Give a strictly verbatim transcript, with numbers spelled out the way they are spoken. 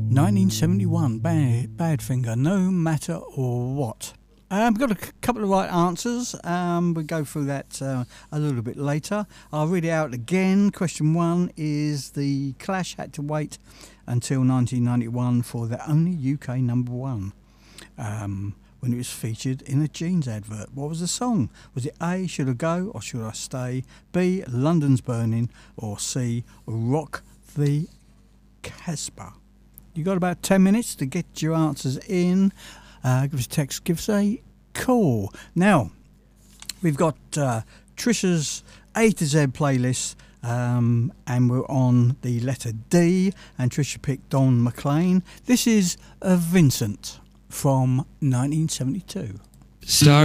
nineteen seventy-one, Bad, Badfinger, No Matter What. Um, we've got a c- couple of right answers. Um, we'll go through that uh, a little bit later. I'll read it out again. Question one is the Clash had to wait until nineteen ninety-one for their only U K number one um, when it was featured in a jeans advert. What was the song? Was it A, Should I Go or Should I Stay? B, London's Burning? Or C, Rock the Casbah? You got about ten minutes to get your answers in. Uh, give us a text, give us a call. Now, we've got uh, Trisha's A to Z playlist, um, and we're on the letter D, and Trisha picked Don McLean. This is uh, Vincent from nineteen seventy-two. Start